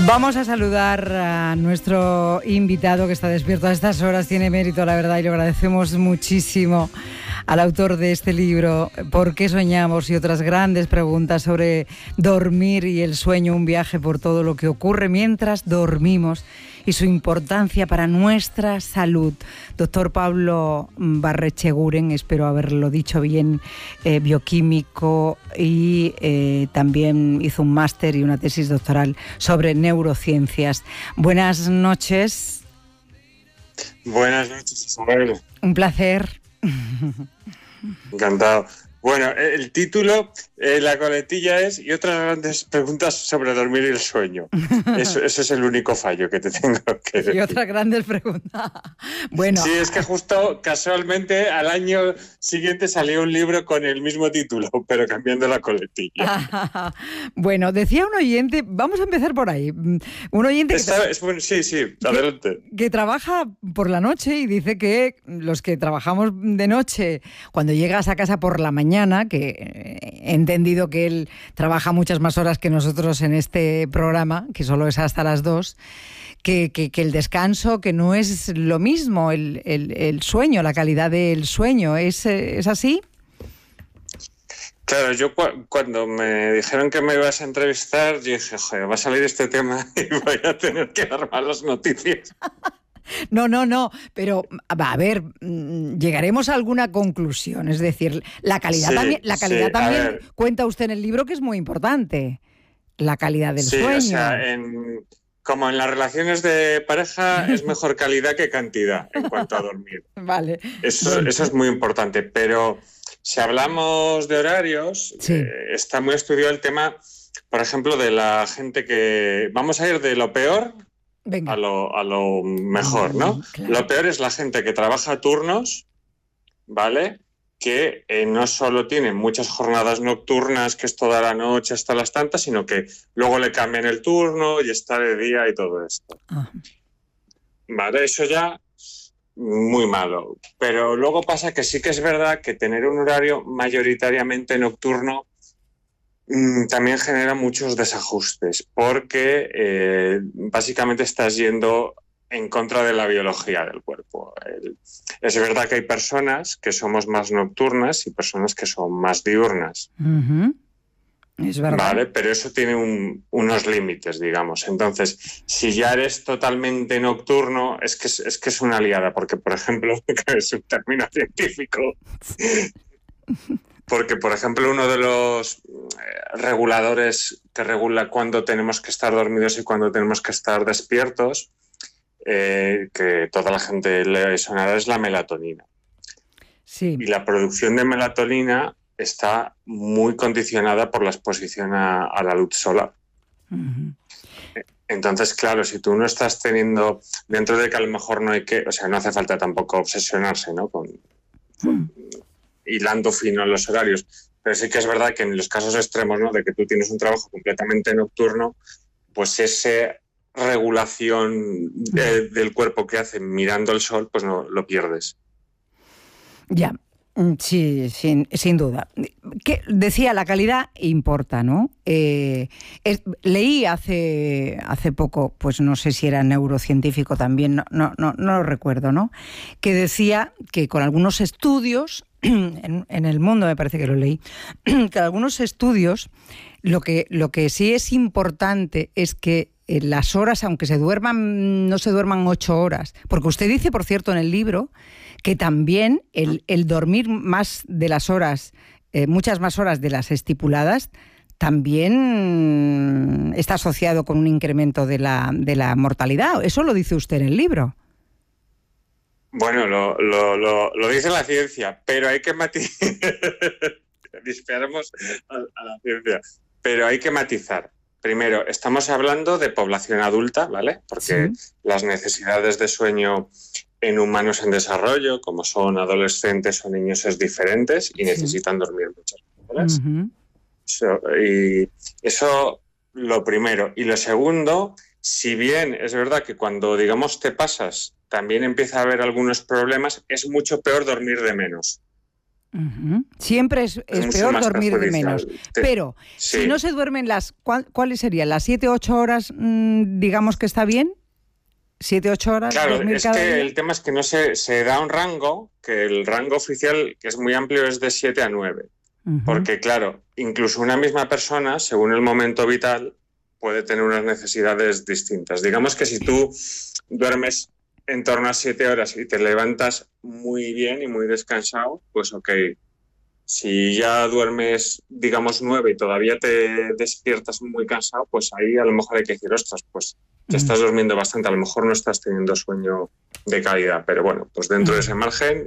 Vamos a saludar a nuestro invitado que está despierto a estas horas. Tiene mérito, la verdad, y lo agradecemos muchísimo al autor de este libro, ¿Por qué soñamos? Y otras grandes preguntas sobre dormir y el sueño, un viaje por todo lo que ocurre mientras dormimos y su importancia para nuestra salud. Doctor Pablo Barrecheguren, espero haberlo dicho bien, bioquímico, y también hizo un máster y una tesis doctoral sobre neurociencias. Buenas noches. Buenas noches, Isabel. Un placer. Encantado. Bueno, el título, la coletilla es "y otras grandes preguntas sobre dormir y el sueño". Ese es el único fallo que te tengo que decir. Y otras grandes preguntas. Bueno. Sí, es que justo casualmente al año siguiente salió un libro con el mismo título, pero cambiando la coletilla. Bueno, decía un oyente, vamos a empezar por ahí. Un oyente sí, adelante. Que trabaja por la noche y dice que los que trabajamos de noche, cuando llegas a casa por la mañana, que he entendido que él trabaja muchas más horas que nosotros en este programa, que solo es hasta las 2, que el descanso, que no es lo mismo, el sueño, la calidad del sueño, ¿es así? Claro, yo cuando me dijeron que me ibas a entrevistar, yo dije, joder, va a salir este tema y voy a tener que dar malas noticias. No, pero a ver, llegaremos a alguna conclusión. Es decir, la calidad también cuenta usted en el libro, que es muy importante. La calidad del sueño. O sea, como en las relaciones de pareja, es mejor calidad que cantidad en cuanto a dormir. Vale. Eso es muy importante. Pero si hablamos de horarios, sí. Está muy estudiado el tema, por ejemplo, de la gente que... Vamos a ir de lo peor... Venga. A lo mejor, ¿no? Claro. Lo peor es la gente que trabaja turnos, ¿vale? Que no solo tiene muchas jornadas nocturnas, que es toda la noche hasta las tantas, sino que luego le cambian el turno y está de día y todo esto. ¿Vale? Eso ya muy malo. Pero luego pasa que sí que es verdad que tener un horario mayoritariamente nocturno también genera muchos desajustes, porque básicamente estás yendo en contra de la biología del cuerpo. Es verdad que hay personas que somos más nocturnas y personas que son más diurnas. Uh-huh. Es verdad. Vale, pero eso tiene unos límites, digamos. Entonces, si ya eres totalmente nocturno, es que es una liada, porque, por ejemplo, que es un término científico... Porque, por ejemplo, uno de los reguladores que regula cuándo tenemos que estar dormidos y cuándo tenemos que estar despiertos, que toda la gente le sonará, es la melatonina. Sí. Y la producción de melatonina está muy condicionada por la exposición a la luz solar. Uh-huh. Entonces, claro, si tú no estás teniendo, dentro de que a lo mejor no hay que, o sea, no hace falta tampoco obsesionarse, ¿no? con hilando fino en los horarios, pero sí que es verdad que en los casos extremos, ¿no? De que tú tienes un trabajo completamente nocturno, pues esa regulación del cuerpo que hace mirando el sol, pues no lo pierdes. Ya, sí, sin duda. Decía, la calidad importa, ¿no? Leí hace poco, pues no sé si era neurocientífico también, no lo recuerdo, ¿no? Que decía que con algunos estudios, en El Mundo me parece que lo leí, que algunos estudios, lo que sí es importante es que las horas, aunque no se duerman 8 horas, porque usted dice, por cierto, en el libro, que también el dormir más de las horas, muchas más horas de las estipuladas, también está asociado con un incremento de la mortalidad. Eso lo dice usted en el libro. Bueno, lo dice la ciencia, pero hay que matizar. Disparamos a la ciencia, pero hay que matizar. Primero, estamos hablando de población adulta, ¿vale? Porque las necesidades de sueño en humanos en desarrollo, como son adolescentes o niños, es diferentes y necesitan dormir muchas horas. Uh-huh. Y eso, lo primero. Y lo segundo, si bien es verdad que cuando, digamos, te pasas, también empieza a haber algunos problemas, es mucho peor dormir de menos. Siempre es peor dormir de menos. Pero sí. Si no se duermen ¿cuáles serían? ¿Las 7-8 horas, digamos que está bien? 7-8 horas. Claro, dormir es cada que día. el tema es que no se da un rango, que el rango oficial, que es muy amplio, es de 7 a 9. Porque, claro, incluso una misma persona, según el momento vital, puede tener unas necesidades distintas. Digamos que si tú duermes en torno a 7 horas y te levantas muy bien y muy descansado, pues ok. Si ya duermes, digamos, 9 y todavía te despiertas muy cansado, pues ahí a lo mejor hay que decir, ostras, pues te estás durmiendo bastante, a lo mejor no estás teniendo sueño de calidad, pero bueno, pues dentro de ese margen...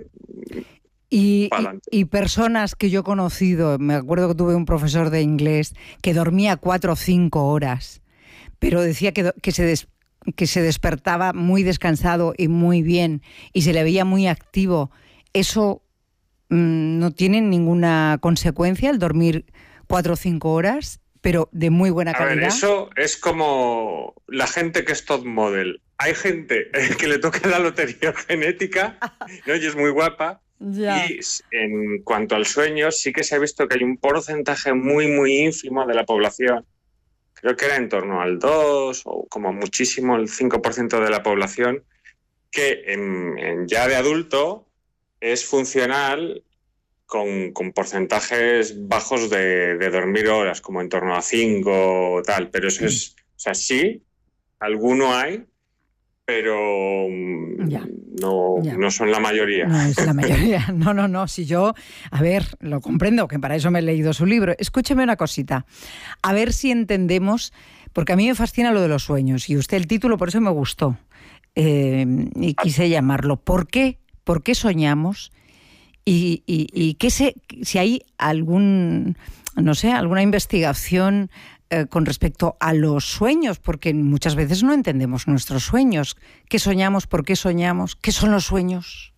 Y personas que yo he conocido, me acuerdo que tuve un profesor de inglés que dormía 4 o 5 horas, pero decía que se despertaba muy descansado y muy bien y se le veía muy activo. ¿Eso no tiene ninguna consecuencia el dormir 4 o 5 horas, pero de muy buena calidad? A ver, eso es como la gente que es top model. Hay gente que le toca la lotería genética, ¿no? Y es muy guapa. Ya. Y en cuanto al sueño, sí que se ha visto que hay un porcentaje muy, muy ínfimo de la población. Creo que era en torno al 2 o como muchísimo el 5% de la población que ya de adulto es funcional con porcentajes bajos de dormir horas, como en torno a 5 o tal. Pero eso es, o sea, sí, alguno hay, pero no son la mayoría. No es la mayoría. No. Si yo, a ver, lo comprendo, que para eso me he leído su libro. Escúcheme una cosita. A ver si entendemos, porque a mí me fascina lo de los sueños. Y usted el título, por eso me gustó. Y quise llamarlo. ¿Por qué? ¿Por qué soñamos? Y si hay alguna investigación con respecto a los sueños, porque muchas veces no entendemos nuestros sueños. ¿Qué soñamos? ¿Por qué soñamos? ¿Qué son los sueños?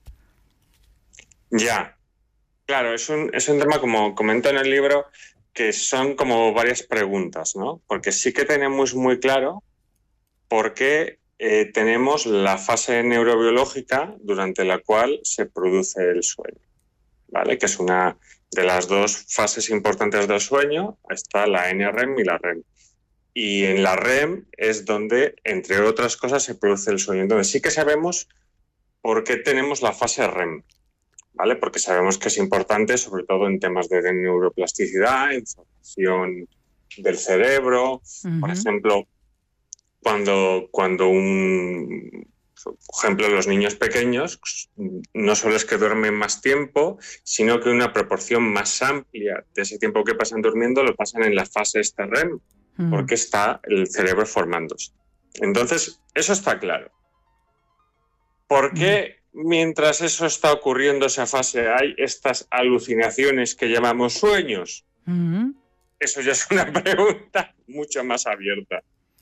Ya, claro, es un tema, como comento en el libro, que son como varias preguntas, ¿no? Porque sí que tenemos muy claro por qué tenemos la fase neurobiológica durante la cual se produce el sueño, ¿vale? Que es una de las dos fases importantes del sueño. Está la NREM y la REM. Y en la REM es donde, entre otras cosas, se produce el sueño. Entonces sí que sabemos por qué tenemos la fase REM, ¿vale? Porque sabemos que es importante, sobre todo en temas de neuroplasticidad, información del cerebro. Por ejemplo, cuando por ejemplo, los niños pequeños no solo es que duermen más tiempo, sino que una proporción más amplia de ese tiempo que pasan durmiendo lo pasan en la fase esta REM, porque está el cerebro formándose. Entonces, eso está claro. ¿Por qué mientras eso está ocurriendo, esa fase, hay estas alucinaciones que llamamos sueños? Eso ya es una pregunta mucho más abierta.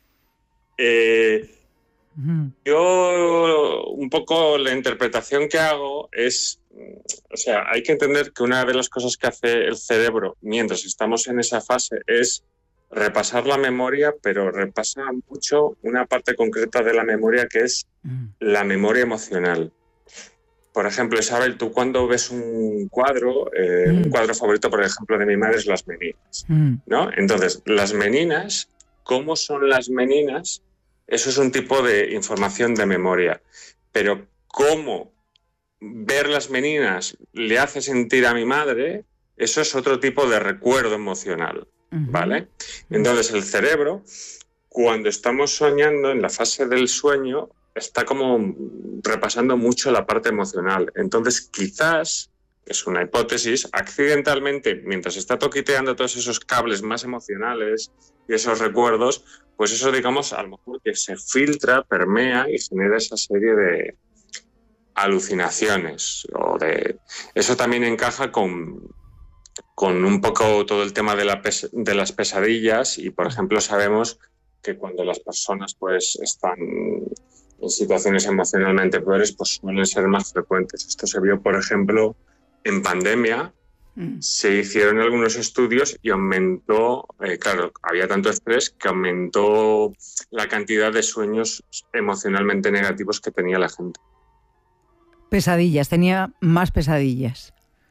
Yo, un poco la interpretación que hago es, o sea, hay que entender que una de las cosas que hace el cerebro mientras estamos en esa fase es repasar la memoria, pero repasa mucho una parte concreta de la memoria que es la memoria emocional. Por ejemplo, Isabel, tú cuando ves un cuadro favorito, por ejemplo, de mi madre es Las Meninas, ¿no? Entonces, las meninas, ¿cómo son las meninas? Eso es un tipo de información de memoria. Pero cómo ver las meninas le hace sentir a mi madre, eso es otro tipo de recuerdo emocional, ¿vale? Entonces el cerebro, cuando estamos soñando, en la fase del sueño, está como repasando mucho la parte emocional. Entonces quizás, es una hipótesis, accidentalmente, mientras está toquiteando todos esos cables más emocionales y esos recuerdos, pues eso, digamos, a lo mejor que se filtra, permea y genera esa serie de alucinaciones. Eso también encaja con un poco todo el tema de las pesadillas y, por ejemplo, sabemos que cuando las personas pues están en situaciones emocionalmente peores, pues suelen ser más frecuentes. Esto se vio, por ejemplo, en pandemia. Se hicieron algunos estudios y aumentó, claro, había tanto estrés que aumentó la cantidad de sueños emocionalmente negativos que tenía la gente. Pesadillas, tenía más pesadillas.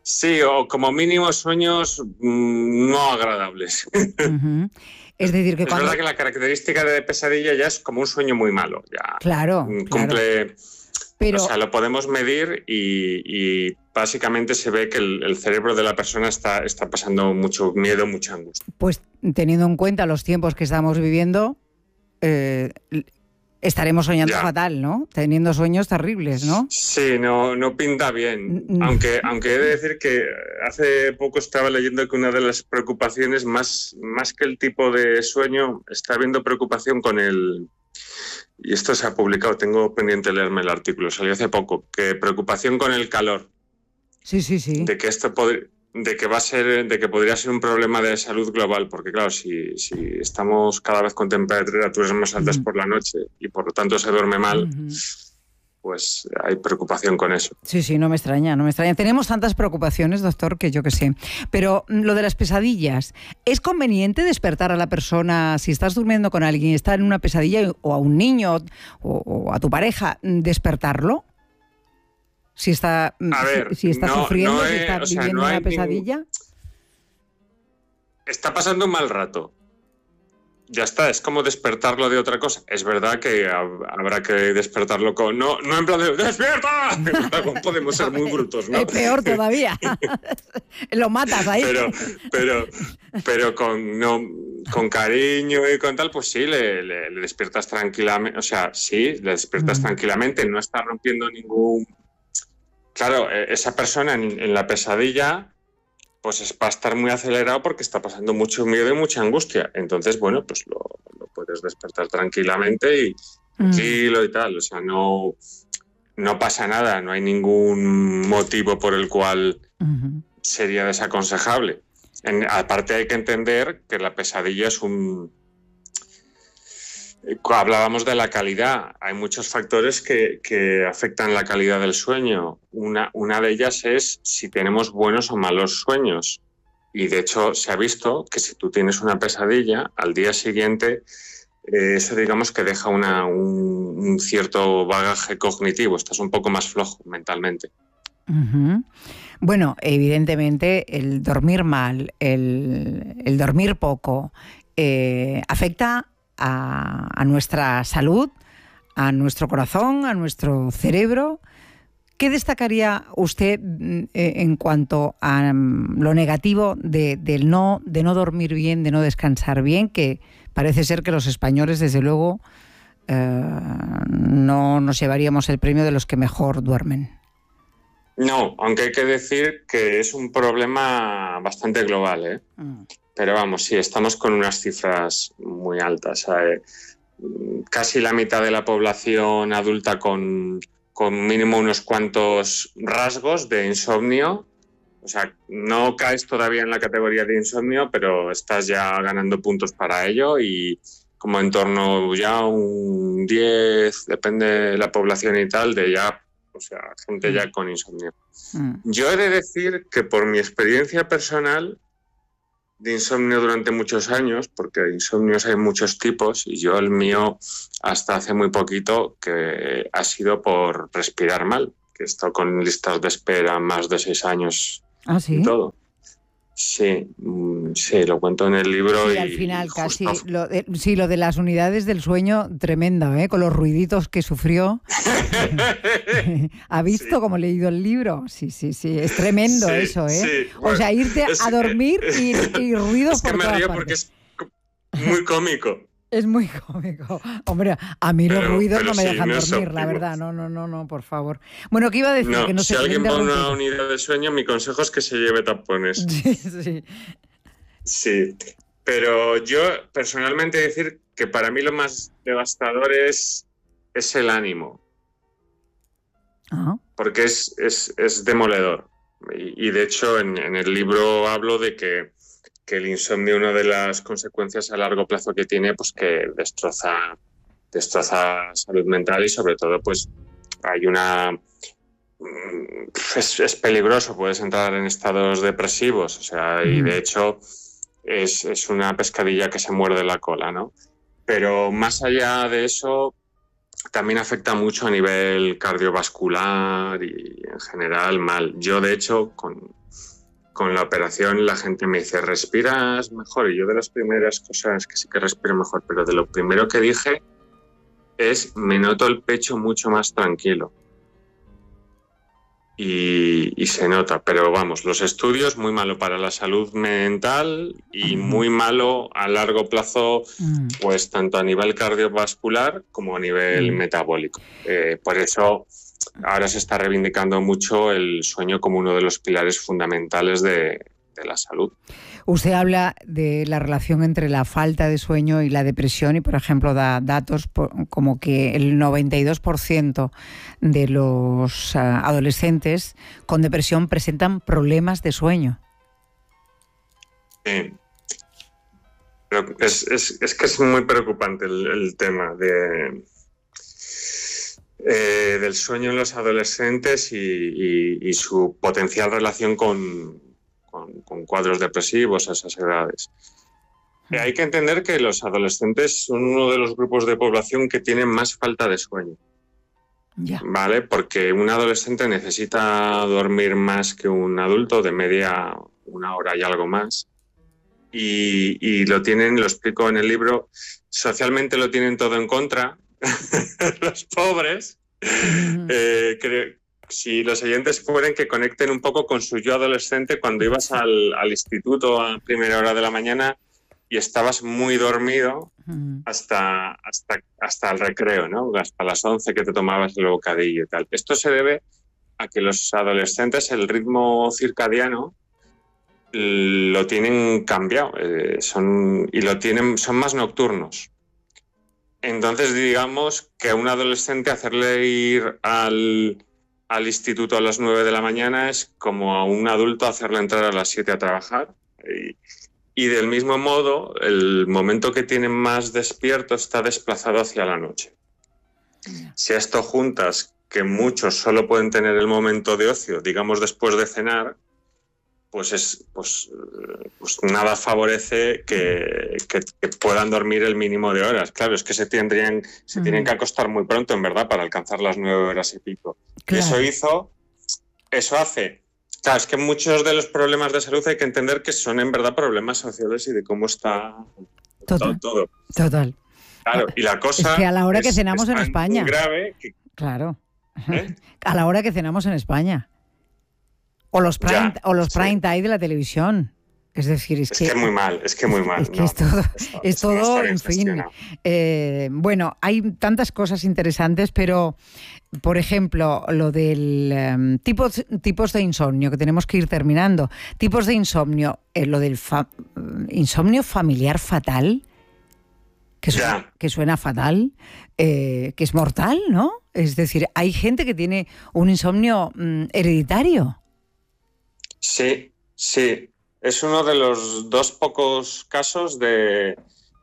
Sí, o como mínimo sueños no agradables. Uh-huh. Es decir, que es verdad que la característica de pesadilla ya es como un sueño muy malo. Ya claro, cumple... claro. Pero, o sea, lo podemos medir y básicamente se ve que el cerebro de la persona está pasando mucho miedo, mucha angustia. Pues teniendo en cuenta los tiempos que estamos viviendo, estaremos soñando fatal, ¿no? Teniendo sueños terribles, ¿no? Sí, no pinta bien. Aunque he de decir que hace poco estaba leyendo que una de las preocupaciones, más que el tipo de sueño, está habiendo preocupación con el... Y esto se ha publicado, tengo pendiente leerme el artículo, salió hace poco, que preocupación con el calor. Sí. De que esto de que podría ser un problema de salud global, porque claro, si estamos cada vez con temperaturas más altas por la noche y por lo tanto se duerme mal, pues hay preocupación con eso. Sí, no me extraña. Tenemos tantas preocupaciones, doctor, que yo qué sé. Pero lo de las pesadillas, ¿es conveniente despertar a la persona si estás durmiendo con alguien y está en una pesadilla, o a un niño o a tu pareja, despertarlo? Si está, sufriendo, si está viviendo una pesadilla. Está pasando un mal rato. Ya está, es como despertarlo de otra cosa. Es verdad que habrá que despertarlo con... No en plan de ¡despierta! Podemos ser muy brutos, ¿no? Es peor todavía. Lo matas ahí. Pero con cariño y con tal, pues sí, le despiertas tranquilamente. O sea, sí, le despiertas tranquilamente. No está rompiendo ningún... Claro, esa persona en la pesadilla... pues va a estar muy acelerado porque está pasando mucho miedo y mucha angustia. Entonces, bueno, pues lo puedes despertar tranquilamente y tranquilo y tal. O sea, no pasa nada, no hay ningún motivo por el cual sería desaconsejable. Aparte hay que entender que la pesadilla es hablábamos de la calidad. Hay muchos factores que afectan la calidad del sueño. Una de ellas es si tenemos buenos o malos sueños. Y de hecho se ha visto que si tú tienes una pesadilla, al día siguiente eso digamos que deja un cierto bagaje cognitivo. Estás un poco más flojo mentalmente. Uh-huh. Bueno, evidentemente el dormir mal, el dormir poco, afecta a nuestra salud, a nuestro corazón, a nuestro cerebro. ¿Qué destacaría usted en cuanto a lo negativo de no dormir bien, de no descansar bien? Que parece ser que los españoles, desde luego, no nos llevaríamos el premio de los que mejor duermen. No, aunque hay que decir que es un problema bastante global, ¿eh? Pero vamos, sí, estamos con unas cifras muy altas. Casi la mitad de la población adulta con mínimo unos cuantos rasgos de insomnio. O sea, no caes todavía en la categoría de insomnio, pero estás ya ganando puntos para ello y como en torno ya un 10, depende de la población y tal, de ya, o sea, gente ya con insomnio. Yo he de decir que por mi experiencia personal de insomnio durante muchos años, porque insomnios hay muchos tipos y yo el mío hasta hace muy poquito que ha sido por respirar mal, que he estado con listas de espera más de 6 años. ¿Ah, sí? Y todo. Sí, lo cuento en el libro. Sí, y al final justo... casi. Lo de las unidades del sueño, tremendo, ¿eh? Con los ruiditos que sufrió. ¿Ha visto cómo he leído el libro? Sí, es tremendo eso, ¿eh? Sí, bueno, o sea, irte a dormir y ruidos es que por me todas río partes. porque es muy cómico. Es muy cómico. Hombre, a mí los ruidos no me dejan no dormir, la verdad. No, por favor. Bueno, ¿qué iba a decir? Que no si se alguien va a una interrumpir. unidad de sueño, mi consejo es que se lleve tapones. Sí, pero yo personalmente decir que para mí lo más devastador es el ánimo. Porque es demoledor. Y de hecho en el libro hablo de que el insomnio, una de las consecuencias a largo plazo que tiene, pues que destroza salud mental y sobre todo pues hay es peligroso, puedes entrar en estados depresivos, o sea, y de hecho es una pescadilla que se muerde la cola, ¿no? Pero más allá de eso también afecta mucho a nivel cardiovascular y en general mal. Yo de hecho con la operación la gente me dice, ¿respiras mejor? Y yo de las primeras cosas que sí que respiro mejor, pero de lo primero que dije es, me noto el pecho mucho más tranquilo. Y se nota, pero vamos, los estudios muy malo para la salud mental y muy malo a largo plazo, pues tanto a nivel cardiovascular como a nivel metabólico. Por eso ahora se está reivindicando mucho el sueño como uno de los pilares fundamentales de la salud. Usted habla de la relación entre la falta de sueño y la depresión y, por ejemplo, da datos como que el 92% de los adolescentes con depresión presentan problemas de sueño. Sí. Pero es que es muy preocupante el tema del sueño en los adolescentes y su potencial relación con cuadros depresivos a esas edades. Hay que entender que los adolescentes son uno de los grupos de población que tienen más falta de sueño. ¿Vale? Porque un adolescente necesita dormir más que un adulto, de media 1 hora y algo más. Y lo explico en el libro, socialmente lo tienen todo en contra, los pobres. Si los oyentes pueden que conecten un poco con su yo adolescente cuando ibas al instituto a primera hora de la mañana y estabas muy dormido hasta el recreo, ¿no? Hasta las 11 que te tomabas el bocadillo y tal. Esto se debe a que los adolescentes el ritmo circadiano lo tienen cambiado, son más nocturnos. Entonces, digamos que a un adolescente hacerle ir al instituto a las 9 de la mañana es como a un adulto hacerle entrar a las 7 a trabajar. Y del mismo modo, el momento que tienen más despierto está desplazado hacia la noche. Si a esto juntas que muchos solo pueden tener el momento de ocio, digamos después de cenar, pues nada favorece que puedan dormir el mínimo de horas. Claro, es que se tienen que acostar muy pronto, en verdad, para alcanzar las 9 horas y pico. Claro. Y eso hace... Claro, es que muchos de los problemas de salud hay que entender que son en verdad problemas sociales y de cómo está todo. Total. Claro, y la cosa es que a la hora que cenamos en España. Muy grave que... Claro. A la hora que cenamos en España. O los prime time de la televisión. Es decir, es que muy mal. Es que es todo, en fin. Bueno, hay tantas cosas interesantes, pero, por ejemplo, lo del tipos de insomnio, que tenemos que ir terminando. Tipos de insomnio, lo del insomnio familiar fatal, que suena fatal, que es mortal, ¿no? Es decir, hay gente que tiene un insomnio hereditario. Sí. Es uno de los 2 pocos casos de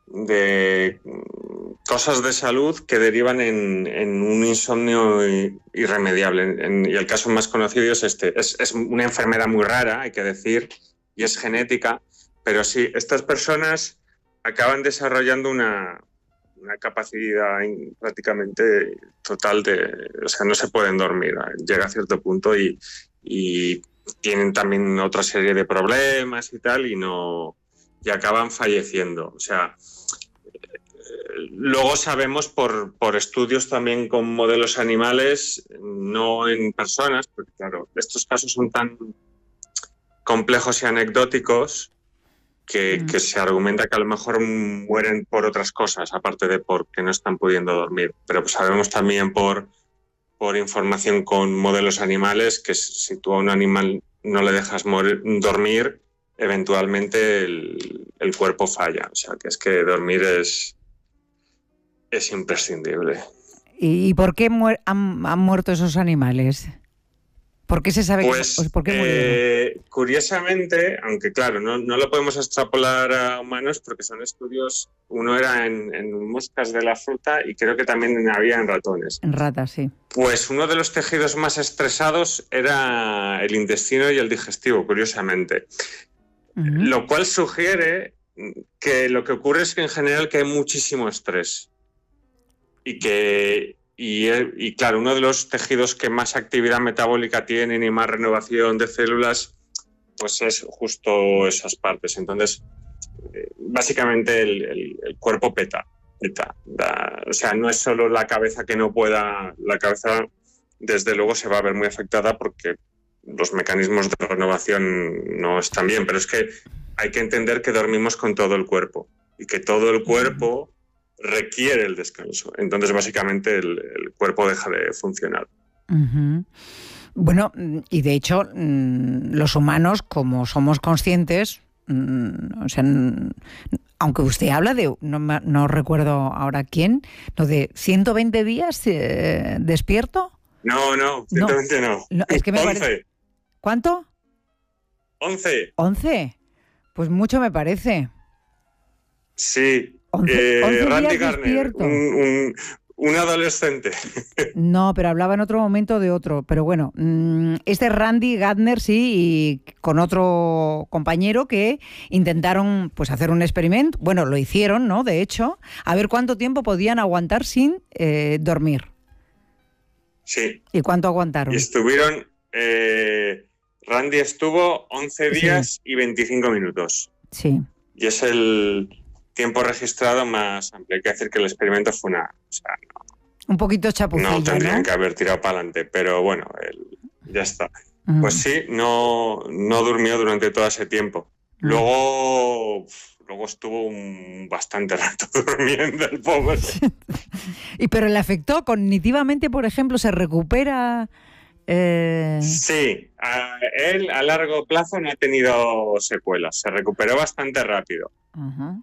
cosas de salud que derivan en un insomnio irremediable. Y el caso más conocido es este. Es una enfermedad muy rara, hay que decir, y es genética, pero sí, estas personas acaban desarrollando una capacidad prácticamente total o sea, no se pueden dormir, llega a cierto punto y tienen también otra serie de problemas y tal, y acaban falleciendo. O sea, luego sabemos por estudios también con modelos animales, no en personas, porque claro, estos casos son tan complejos y anecdóticos que se argumenta que a lo mejor mueren por otras cosas, aparte de porque no están pudiendo dormir. Pero pues sabemos también por información con modelos animales que si tú a un animal no le dejas dormir, eventualmente el cuerpo falla. O sea, que es que dormir es imprescindible. ¿Y por qué han muerto esos animales? ¿Por qué se sabe por qué murieron? Curiosamente, aunque claro, no lo podemos extrapolar a humanos porque son estudios, uno era en moscas de la fruta y creo que también había en ratones. En ratas, sí. Pues uno de los tejidos más estresados era el intestino y el digestivo, curiosamente. Lo cual sugiere que lo que ocurre es que en general que hay muchísimo estrés y claro, uno de los tejidos que más actividad metabólica tienen y más renovación de células pues es justo esas partes. Entonces, básicamente el cuerpo peta. O sea, no es solo la cabeza que no pueda, la cabeza desde luego se va a ver muy afectada porque los mecanismos de renovación no están bien, pero es que hay que entender que dormimos con todo el cuerpo y que todo el cuerpo requiere el descanso. Entonces, básicamente, el cuerpo deja de funcionar. Uh-huh. Bueno, y de hecho, los humanos, como somos conscientes, o sea, aunque usted habla de, no recuerdo ahora quién, ¿no? De 120 días despierto. No, 120 no. Es que me 11. parece... ¿Cuánto? 11. 11. Pues mucho me parece. Sí. 11 Randy días Gardner, despierto. Un adolescente. No, pero hablaba en otro momento de otro. Pero bueno, este Randy Gardner, sí, y con otro compañero que intentaron pues hacer un experimento. Bueno, lo hicieron, ¿no? De hecho, a ver cuánto tiempo podían aguantar sin dormir. Sí. ¿Y cuánto aguantaron? Y estuvieron... Randy estuvo 11 días y 25 minutos. Sí. Y es el tiempo registrado más amplio. Hay que decir que el experimento fue una... O sea, un poquito chapucillo, no tendrían que haber tirado para adelante, pero bueno, ya está. Pues sí, no durmió durante todo ese tiempo. Luego estuvo bastante rato durmiendo el pobre. Pero le afectó cognitivamente, por ejemplo, ¿se recupera? Sí, él a largo plazo no ha tenido secuelas, se recuperó bastante rápido. Uh-huh.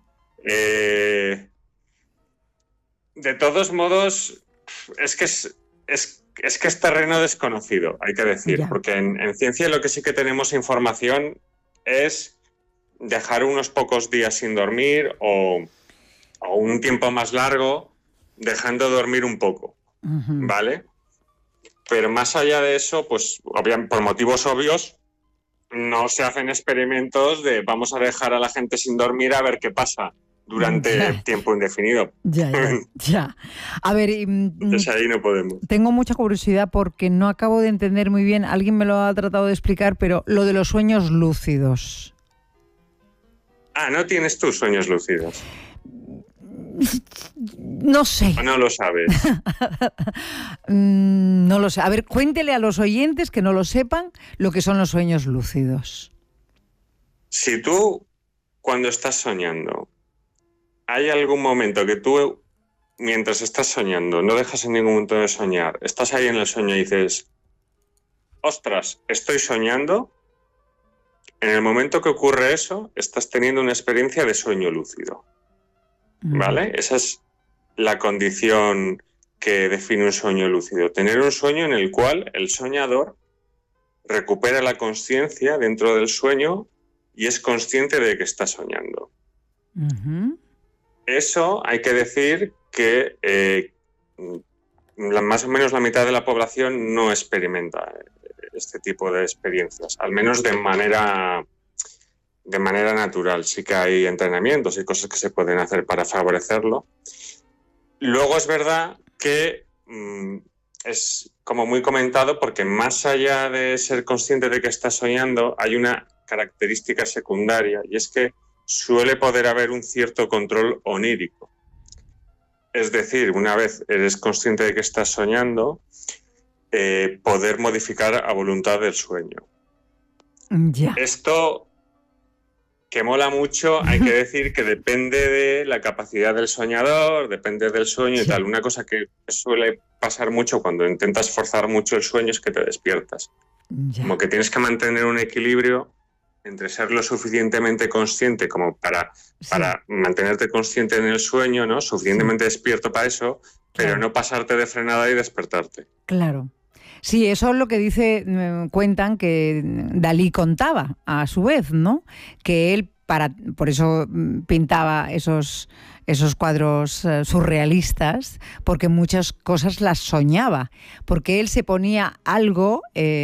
De todos modos, es que es terreno desconocido, hay que decir, porque en ciencia lo que sí que tenemos información es dejar unos pocos días sin dormir o un tiempo más largo dejando dormir un poco, uh-huh. ¿Vale? Pero más allá de eso, pues por motivos obvios, no se hacen experimentos de vamos a dejar a la gente sin dormir a ver qué pasa durante tiempo indefinido. Ya. A ver... Entonces ahí no podemos. Tengo mucha curiosidad porque no acabo de entender muy bien, alguien me lo ha tratado de explicar, pero lo de los sueños lúcidos. ¿No tienes tus sueños lúcidos? No sé. ¿O no lo sabes? No lo sé. A ver, cuéntele a los oyentes que no lo sepan lo que son los sueños lúcidos. Si tú, cuando estás soñando, hay algún momento que tú, mientras estás soñando, no dejas en ningún momento de soñar, estás ahí en el sueño y dices, ostras, estoy soñando, en el momento que ocurre eso, estás teniendo una experiencia de sueño lúcido. ¿Vale? Esa es la condición que define un sueño lúcido. Tener un sueño en el cual el soñador recupera la consciencia dentro del sueño y es consciente de que está soñando. Uh-huh. Eso hay que decir que más o menos la mitad de la población no experimenta este tipo de experiencias, al menos de manera natural. Sí que hay entrenamientos y cosas que se pueden hacer para favorecerlo. Luego es verdad que es como muy comentado porque más allá de ser consciente de que estás soñando, hay una característica secundaria y es que suele poder haber un cierto control onírico. Es decir, una vez eres consciente de que estás soñando, poder modificar a voluntad el sueño. Ya. Esto... que mola mucho, hay que decir que depende de la capacidad del soñador, depende del sueño y tal. Una cosa que suele pasar mucho cuando intentas forzar mucho el sueño es que te despiertas. Ya. Como que tienes que mantener un equilibrio entre ser lo suficientemente consciente como para mantenerte consciente en el sueño, ¿no? Suficientemente despierto para eso, pero no pasarte de frenada y despertarte. Claro. Sí, eso es lo que cuentan que Dalí contaba a su vez, ¿no? Que él por eso pintaba esos cuadros surrealistas, porque muchas cosas las soñaba, porque él se ponía algo,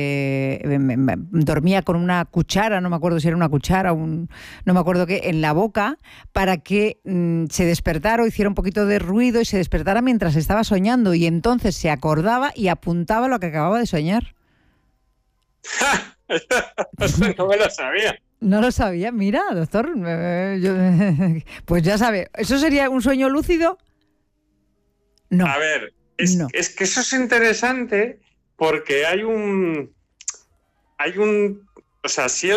dormía con una cuchara, no me acuerdo si era una cuchara, no me acuerdo qué, en la boca, para que se despertara o hiciera un poquito de ruido y se despertara mientras estaba soñando, y entonces se acordaba y apuntaba lo que acababa de soñar. Eso no me lo sabía. No lo sabía, mira, doctor. Pues ya sabe, ¿eso sería un sueño lúcido? No. A ver, es que eso es interesante porque hay un... O sea, si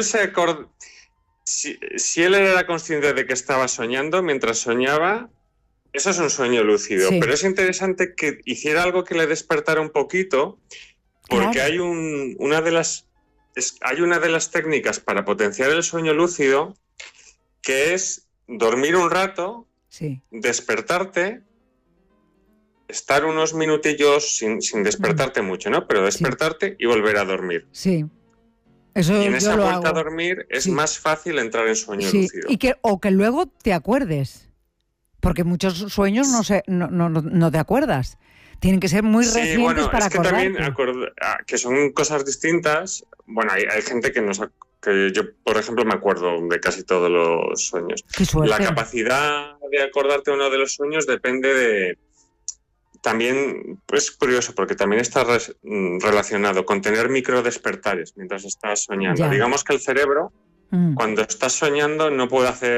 él era consciente de que estaba soñando, mientras soñaba, eso es un sueño lúcido. Sí. Pero es interesante que hiciera algo que le despertara un poquito, porque Claro. hay una de las técnicas para potenciar el sueño lúcido, que es dormir un rato, Sí. despertarte, estar unos minutillos sin despertarte mucho, ¿no? Pero despertarte y volver a dormir. Sí. Eso Y en yo esa lo vuelta hago. a dormir es Sí. más fácil entrar en sueño Sí, lúcido. o que luego te acuerdes. Porque muchos sueños no te acuerdas. Tienen que ser muy recientes bueno, para es que acordarte. también que son cosas distintas. Bueno, hay gente que yo, por ejemplo, me acuerdo de casi todos los sueños. Qué suerte. La capacidad de acordarte uno de los sueños depende de... También es curioso porque también está relacionado con tener microdespertares mientras estás soñando. Ya. Digamos que el cerebro, cuando estás soñando, no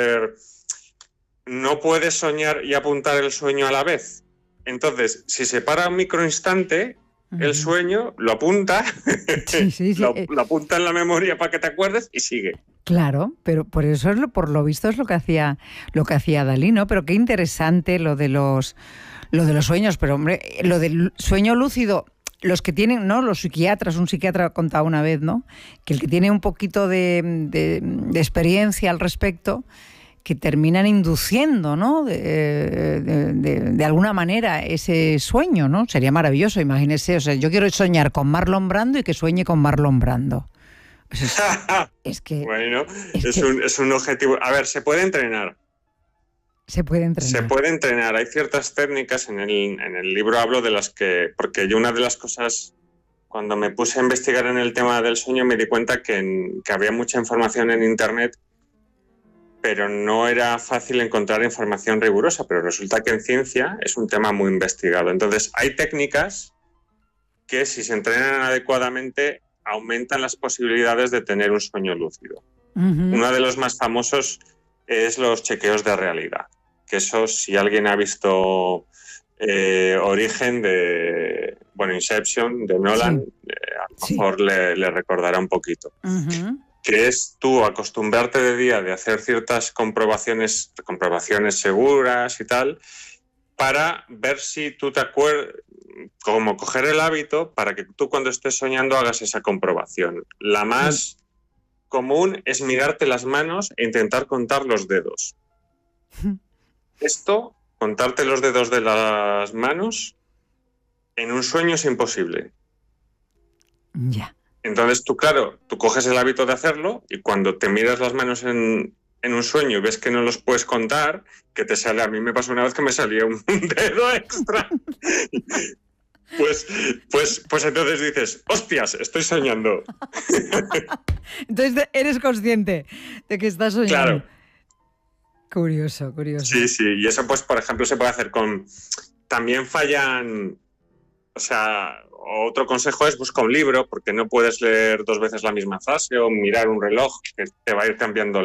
puede soñar y apuntar el sueño a la vez. Entonces, si se para un microinstante, el sueño lo apunta, Sí. lo apunta en la memoria para que te acuerdes y sigue. Claro, pero por eso por lo visto es lo que hacía Dalí, ¿no? Pero qué interesante lo de los sueños, pero hombre, lo del sueño lúcido, los que tienen, ¿no? Los psiquiatras, un psiquiatra contaba una vez, ¿no? Que el que tiene un poquito de experiencia al respecto, que terminan induciendo, ¿no? De alguna manera ese sueño, ¿no? Sería maravilloso, imagínese. O sea, yo quiero soñar con Marlon Brando y que sueñe con Marlon Brando. Es que... Bueno, es un objetivo. A ver, se puede entrenar. Se puede entrenar. Hay ciertas técnicas, en el libro hablo de las que... Porque yo una de las cosas, cuando me puse a investigar en el tema del sueño, me di cuenta que había mucha información en Internet, pero no era fácil encontrar información rigurosa, pero resulta que en ciencia es un tema muy investigado. Entonces, hay técnicas que, si se entrenan adecuadamente, aumentan las posibilidades de tener un sueño lúcido. Uno de los más famosos es los chequeos de realidad, que eso, si alguien ha visto Origen Inception de Nolan, a lo mejor le recordará un poquito. Que es tú acostumbrarte de día de hacer ciertas comprobaciones seguras y tal, para ver si tú te acuerdas, como coger el hábito para que tú cuando estés soñando hagas esa comprobación. La más común es mirarte las manos e intentar contar los dedos. Esto, contarte los dedos de las manos, en un sueño es imposible. Ya. Entonces tú coges el hábito de hacerlo y cuando te miras las manos en un sueño y ves que no los puedes contar, que te sale... A mí me pasó una vez que me salía un dedo extra. Pues entonces dices, hostias, estoy soñando. Entonces eres consciente de que estás soñando. Claro. Curioso. Sí, y eso pues por ejemplo se puede hacer con... También fallan... O sea, otro consejo es busca un libro, porque no puedes leer 2 veces la misma frase o mirar un reloj que te va a ir cambiando